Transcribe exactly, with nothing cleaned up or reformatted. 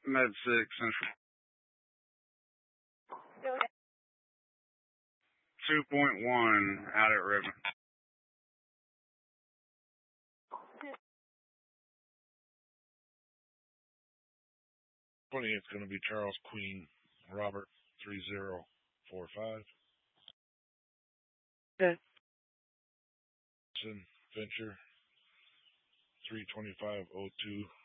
Med six Central. two point one out at Ribbon. twenty, it's going to be Charles Queen Robert three zero four five. Okay. Venture three twenty-five oh two.